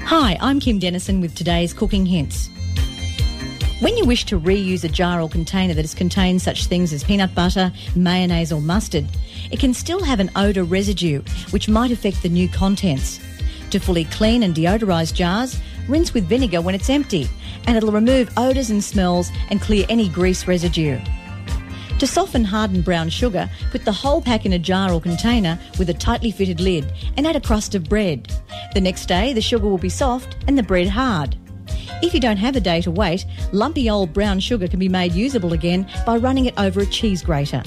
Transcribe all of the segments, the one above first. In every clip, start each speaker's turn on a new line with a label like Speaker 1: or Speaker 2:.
Speaker 1: Hi, I'm Kim Dennison with today's Cooking Hints. When you wish to reuse a jar or container that has contained such things as peanut butter, mayonnaise or mustard, it can still have an odour residue which might affect the new contents. To fully clean and deodorise jars, rinse with vinegar when it's empty, and it'll remove odours and smells and clear any grease residue. To soften hardened brown sugar, put the whole pack in a jar or container with a tightly fitted lid and add a crust of bread. The next day, the sugar will be soft and the bread hard. If you don't have a day to wait, lumpy old brown sugar can be made usable again by running it over a cheese grater.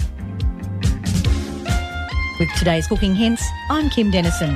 Speaker 1: With today's Cooking Hints, I'm Kim Dennison.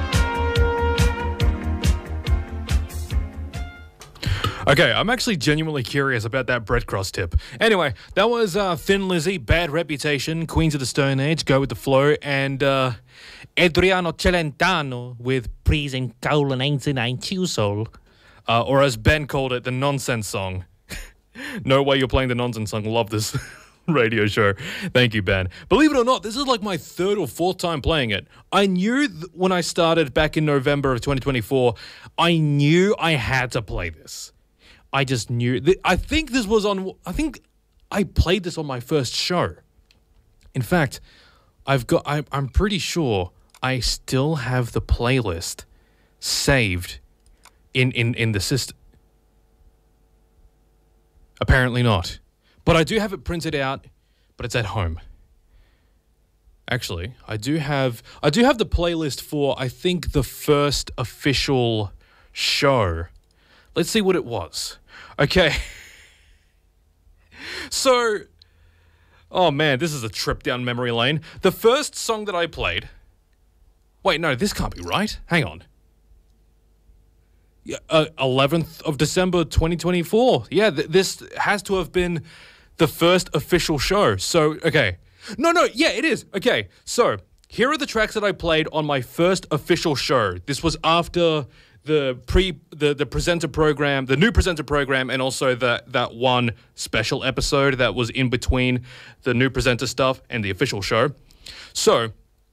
Speaker 2: Okay, I'm actually genuinely curious about that bread crust tip. Anyway, that was Thin Lizzy, Bad Reputation, Queens of the Stone Age, Go With The Flow, and Adriano Celentano with Praising Colon 99 Soul. Or as Ben called it, the nonsense song. No way you're playing the nonsense song. Love this radio show. Thank you, Ben. Believe it or not, this is like my third or fourth time playing it. I knew when I started back in November of 2024, I knew I had to play this. I just knew. I think I played this on my first show. In fact, I'm pretty sure I still have the playlist saved in the system. Apparently not. But I do have it printed out, but it's at home. Actually, I do have the playlist for, I think, the first official show. Let's see what it was. Okay. So, oh man, this is a trip down memory lane. The first song that I played... Wait, no, this can't be right. Hang on. 11th of December 2024. Yeah, this has to have been the first official show. So, okay. No, yeah, it is. Okay, so here are the tracks that I played on my first official show. This was after the presenter program, the new presenter program, and also that one special episode that was in between the new presenter stuff and the official show. So,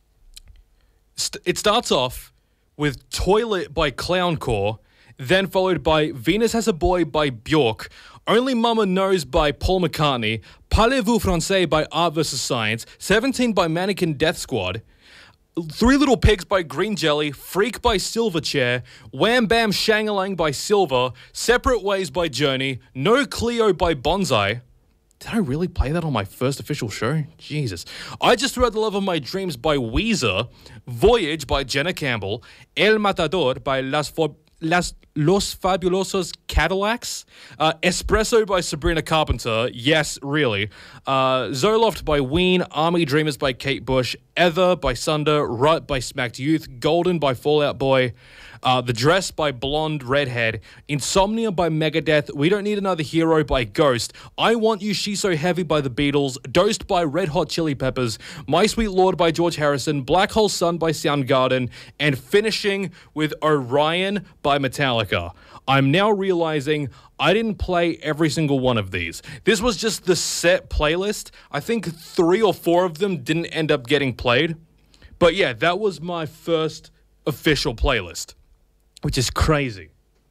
Speaker 2: it starts off with Toilet by Clowncore, then followed by Venus Has a Boy by Bjork, Only Mama Knows by Paul McCartney, Parlez-vous français by Art vs. Science, 17 by Mannequin Death Squad, Three Little Pigs by Green Jelly, Freak by Silverchair, Wham Bam Shangalang by Silver, Separate Ways by Journey, No Cleo by Bonsai. Did I really play that on my first official show? Jesus. I Just Threw Out the Love of My Dreams by Weezer, Voyage by Jenna Campbell, El Matador by Los Fabulosos Cadillacs, Espresso by Sabrina Carpenter, yes, really, Zoloft by Ween, Army Dreamers by Kate Bush, Ether by Sunder, Rut by Smacked Youth, Golden by Fall Out Boy, The Dress by Blonde Redhead, Insomnia by Megadeth, We Don't Need Another Hero by Ghost, I Want You She's So Heavy by The Beatles, Dosed by Red Hot Chili Peppers, My Sweet Lord by George Harrison, Black Hole Sun by Soundgarden, and finishing with Orion by Metallica. I'm now realizing I didn't play every single one of these. This was just the set playlist. I think 3 or 4 of them didn't end up getting played. But yeah, that was my first official playlist, which is crazy.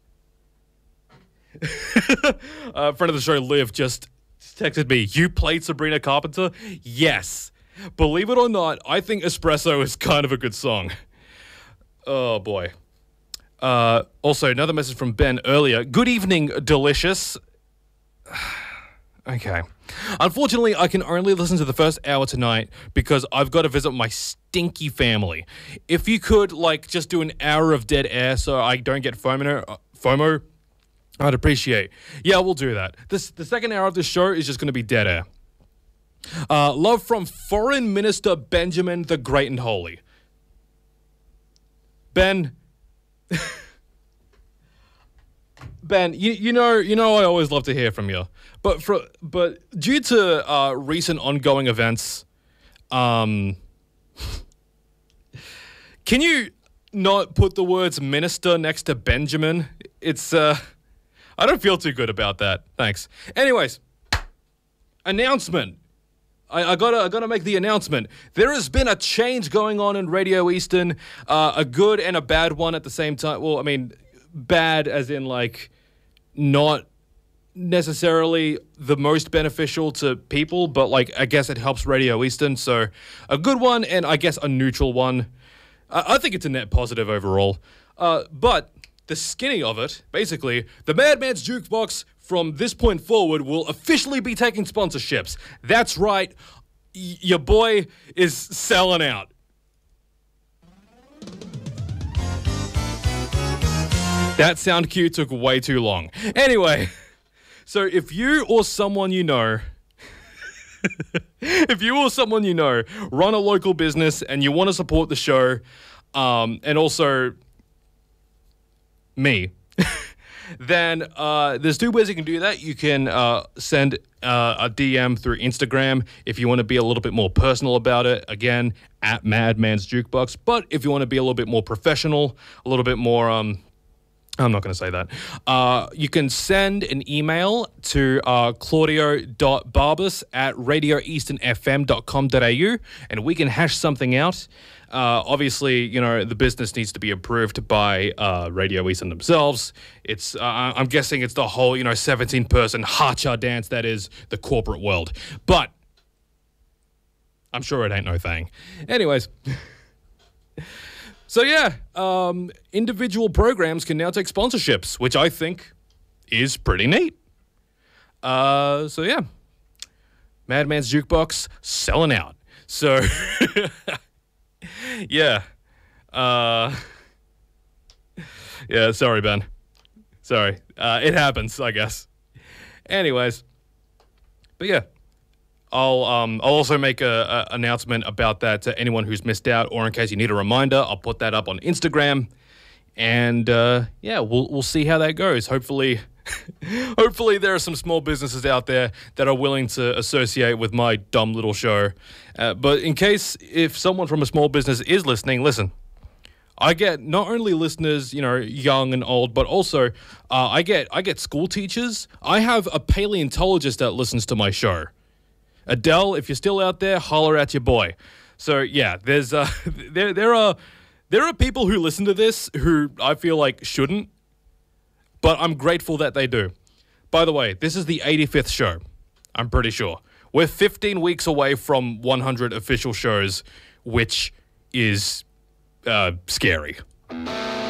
Speaker 2: A friend of the show, Liv, just texted me, you played Sabrina Carpenter? Yes. Believe it or not, I think Espresso is kind of a good song. Oh, boy. Also, another message from Ben earlier. Good evening, delicious. Okay. Unfortunately, I can only listen to the first hour tonight because I've got to visit my stinky family. If you could, just do an hour of dead air so I don't get FOMO, I'd appreciate. Yeah, we'll do that. The second hour of the show is just going to be dead air. Love from Foreign Minister Benjamin the Great and Holy. Ben... Ben, you know I always love to hear from you, but due to recent ongoing events, can you not put the words minister next to Benjamin? It's I don't feel too good about that. Thanks. Anyways, announcement. I gotta make the announcement. There has been a change going on in Radio Eastern, a good and a bad one at the same time. Well, I mean, bad as in like not necessarily the most beneficial to people, but like I guess it helps Radio Eastern, so a good one and I guess a neutral one. I think it's a net positive overall. But the skinny of it, basically, the Madman's Jukebox from this point forward will officially be taking sponsorships. That's right, your boy is selling out. That sound cue took way too long. Anyway, so if you or someone you know run a local business and you want to support the show, and also me, then there's two ways you can do that. You can send a DM through Instagram if you want to be a little bit more personal about it. Again, at Madman's Jukebox. But if you want to be a little bit more professional, a little bit more... I'm not going to say that. You can send an email to claudio.barbas@radioeasternfm.com.au and we can hash something out. Obviously, the business needs to be approved by Radio Eastern themselves. It's I'm guessing it's the whole, 17-person hacha dance that is the corporate world. But I'm sure it ain't no thing. Anyways... So yeah, individual programs can now take sponsorships, which I think is pretty neat. So yeah, Madman's Jukebox selling out. So yeah, yeah. Sorry, Ben. Sorry, it happens, I guess. Anyways, but yeah. I'll also make a announcement about that to anyone who's missed out, or in case you need a reminder, I'll put that up on Instagram, and yeah, we'll see how that goes. Hopefully there are some small businesses out there that are willing to associate with my dumb little show. But in case if someone from a small business is listening, listen. I get not only listeners, young and old, but also I get school teachers. I have a paleontologist that listens to my show. Adele, if you're still out there, holler at your boy. So yeah, there's there are people who listen to this who I feel like shouldn't, but I'm grateful that they do. By the way, this is the 85th show. I'm pretty sure we're 15 weeks away from 100 official shows, which is scary.